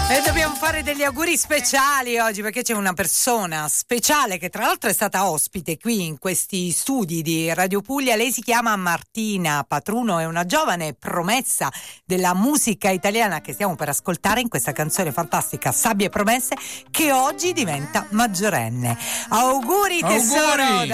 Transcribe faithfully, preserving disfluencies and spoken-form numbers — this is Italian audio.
E dobbiamo fare degli auguri speciali oggi perché c'è una persona speciale che tra l'altro è stata ospite qui in questi studi di Radio Puglia. Lei si chiama Martina Patruno, è una giovane promessa della musica italiana che stiamo per ascoltare in questa canzone fantastica Sabbie e promesse, che oggi diventa maggiorenne. Auguri tesoro! Auguri!